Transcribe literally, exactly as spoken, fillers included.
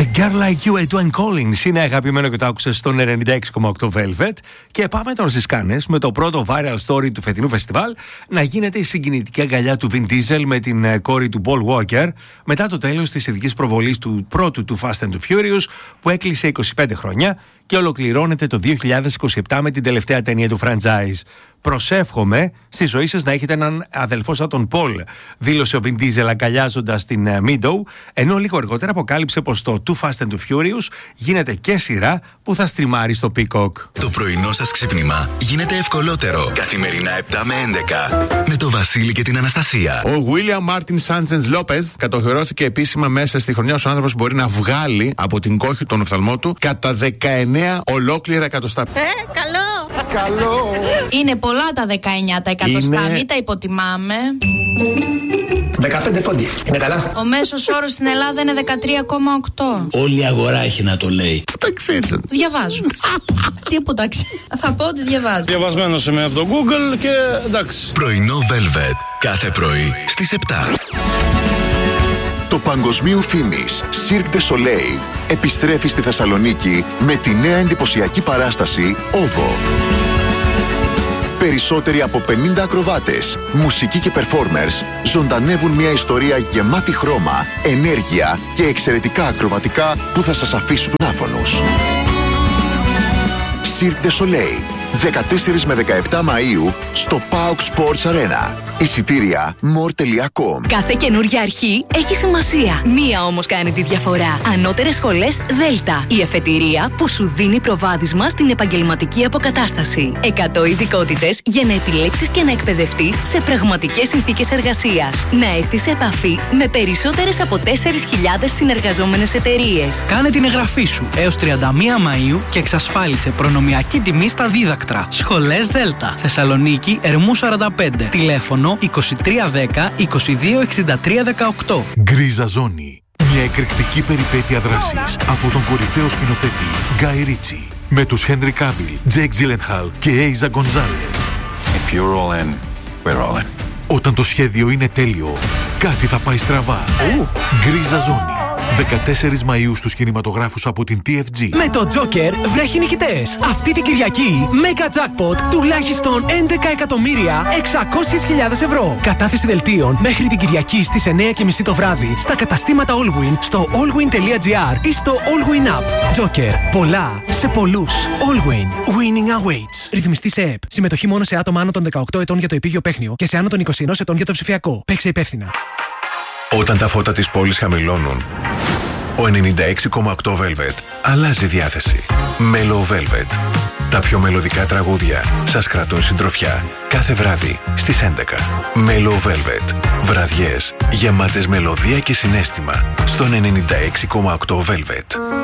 A Girl Like You, Edwin Collins είναι αγαπημένο και το άκουσες στον ενενήντα έξι κόμμα οκτώ Velvet. Και πάμε τώρα στις Κάνες με το πρώτο viral story του φετινού φεστιβάλ να γίνεται η συγκινητική αγκαλιά του Vin Diesel με την κόρη του Paul Walker μετά το τέλος της ειδικής προβολής του πρώτου του Fast and the Furious που έκλεισε είκοσι πέντε χρόνια και ολοκληρώνεται το δύο χιλιάδες είκοσι επτά με την τελευταία ταινία του franchise. Προσεύχομαι στη ζωή σας να έχετε έναν αδελφό σαν τον Πολ, δήλωσε ο Vin Diesel αγκαλιάζοντας την Meadow, ενώ λίγο αργότερα αποκάλυψε πως το Too Fast and Too Furious γίνεται και σειρά που θα στριμάρει στο Peacock. Το πρωινό σας ξύπνημα γίνεται ευκολότερο. Καθημερινά επτά με έντεκα με το Βασίλη και την Αναστασία. Ο William Martin Sanchez Lopez κατοχυρώθηκε επίσημα μέσα στη χρονιά ως άνθρωπος που μπορεί να βγάλει από την κόχη τον οφθαλμό του κατά δεκαεννέα ολόκληρα εκατοστά. Ε, καλό! Καλό! Είναι πολλά τα δεκαεννέα τα εκατοστά, Είναι... μην τα υποτιμάμε. δεκαπέντε πόντι, είναι καλά. Ο μέσος όρος στην Ελλάδα είναι δεκατρία κόμμα οκτώ. Όλη η αγορά έχει να το λέει. Πού τα ξέρεις? Διαβάζω. Τι που τα ξέρω? Θα πω ότι διαβάζω. Διαβασμένος είμαι από το Google και εντάξει. Πρωινό Velvet. Κάθε πρωί στις επτά. Το παγκοσμίου φήμης Cirque du Soleil επιστρέφει στη Θεσσαλονίκη με τη νέα εντυπωσιακή παράσταση Ovo. Περισσότεροι από πενήντα ακροβάτες, μουσικοί και performers ζωντανεύουν μια ιστορία γεμάτη χρώμα, ενέργεια και εξαιρετικά ακροβατικά που θα σας αφήσουν άφωνους. Cirque du Soleil, δεκατέσσερις με δεκαεπτά Μαΐου στο Pauk Sports Arena. Εισιτήρια more τελεία com. Κάθε καινούργια αρχή έχει σημασία. Μία όμως κάνει τη διαφορά. Ανώτερες σχολές Δέλτα. Η εφετηρία που σου δίνει προβάδισμα στην επαγγελματική αποκατάσταση. εκατό ειδικότητες για να επιλέξεις και να εκπαιδευτείς σε πραγματικές συνθήκες εργασίας. Να έρθεις σε επαφή με περισσότερες από τέσσερις χιλιάδες συνεργαζόμενες εταιρείες. Κάνε την εγγραφή σου έως τριάντα μία Μαΐου και εξασφάλισε προνομιακή τιμή στα δίδακτρα. Σχολές Δέλτα. Θεσσαλονίκη, Ερμού σαράντα πέντε. Τηλέφωνο είκοσι τρία δέκα είκοσι δύο εξήντα τρία δεκαοκτώ. Γκρίζα Ζώνη. Μια εκρηκτική περιπέτεια δράσης από τον κορυφαίο σκηνοθέτη Γκάι Ρίτσι με τους Χένρι Κάβιλ, Τζέικ Τζίλενχαλ και Έιζα Γκονζάλες. If you're all in, we're all in. Όταν το σχέδιο είναι τέλειο, κάτι θα πάει στραβά. Γκρίζα Ζώνη. δεκατέσσερις Μαΐου στους κινηματογράφους από την τι εφ τζι. Με το Joker βρέχει νικητές. Αυτή την Κυριακή, Mega Jackpot τουλάχιστον έντεκα εκατομμύρια εξακόσιες χιλιάδες ευρώ. Κατάθεση δελτίων μέχρι την Κυριακή στις εννιά και μισή το βράδυ στα καταστήματα Allwin, στο allwin τελεία gr ή στο Allwin App. Joker. Πολλά σε πολλούς. Allwin. Winning awaits. Ρυθμιστή σε ΕΠ. Συμμετοχή μόνο σε άτομα άνω των δεκαοκτώ ετών για το επίγειο παίχνιο και σε άνω των είκοσι ένα ετών για το ψηφιακό. Παίξε υπεύθυνα. Όταν τα φώτα της πόλης χαμηλώνουν, ο ενενήντα έξι κόμμα οκτώ Velvet αλλάζει διάθεση. Mellow Velvet. Τα πιο μελωδικά τραγούδια σας κρατούν συντροφιά κάθε βράδυ στις έντεκα. Mellow Velvet. Βραδιές γεμάτες μελωδία και συναίσθημα στον ενενήντα έξι κόμμα οκτώ Velvet.